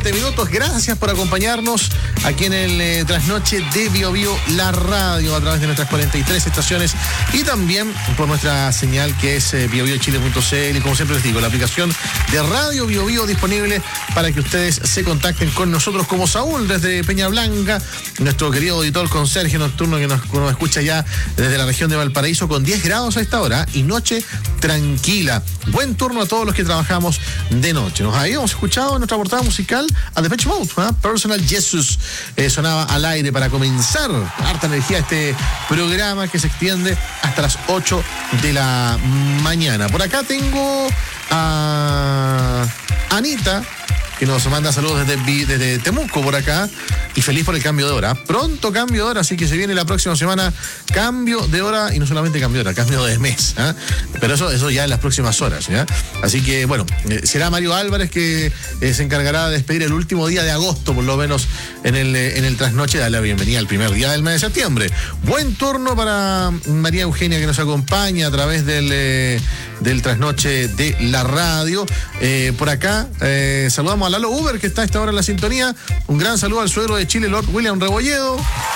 7 minutos. Gracias por acompañarnos aquí en el trasnoche de Bio Bio, la radio, a través de nuestras 43 estaciones y también por nuestra señal que es biobiochile.cl. Y como siempre les digo, la aplicación de Radio Bio Bio disponible para que ustedes se contacten con nosotros, como Saúl desde Peña Blanca, nuestro querido auditor conserje nocturno que nos escucha ya desde la región de Valparaíso, con 10 grados a esta hora y noche tranquila. Buen turno a todos los que trabajamos de noche. Nos habíamos escuchado en nuestra portada musical a Depeche Mode, Personal Jesus. Sonaba al aire para comenzar harta energía este programa que se extiende hasta las 8 de la mañana. Por acá tengo a Anita, que nos manda saludos desde Temuco por acá, y feliz por el cambio de hora. Pronto cambio de hora, así que se viene la próxima semana cambio de hora, y no solamente cambio de hora, cambio de mes, pero eso ya en las próximas horas, ¿ya? Así que bueno, será Mario Álvarez que se encargará de despedir el último día de agosto, por lo menos en el trasnoche, darle la bienvenida al primer día del mes de septiembre. Buen turno para María Eugenia, que nos acompaña a través del trasnoche de la radio. Por acá saludamos a Lalo Uber, que está a esta hora en la sintonía. Un gran saludo al suegro de Chile, Lord William Rebolledo.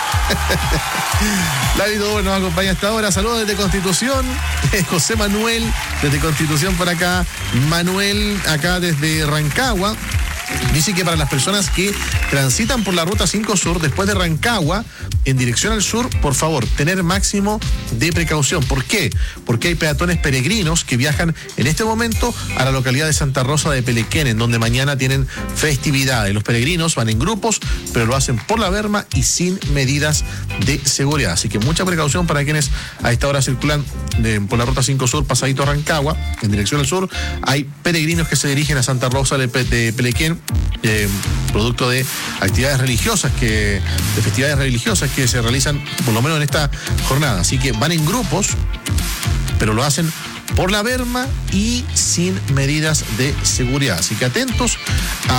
Lalito Uber nos acompaña a esta hora. Saludos desde Constitución. José Manuel desde Constitución por acá. Manuel acá desde Rancagua. Dice que para las personas que transitan por la ruta 5 Sur después de Rancagua en dirección al sur, por favor, tener máximo de precaución. ¿Por qué? Porque hay peatones peregrinos que viajan en este momento a la localidad de Santa Rosa de Pelequén, en donde mañana tienen festividades. Los peregrinos van en grupos, pero lo hacen por la berma y sin medidas de seguridad. Así que mucha precaución para quienes a esta hora circulan por la ruta 5 Sur, pasadito a Rancagua, en dirección al sur. Hay peregrinos que se dirigen a Santa Rosa de Pelequén, producto de actividades religiosas, de festividades religiosas que se realizan por lo menos en esta jornada. Así que van en grupos, pero lo hacen por la berma y sin medidas de seguridad. Así que atentos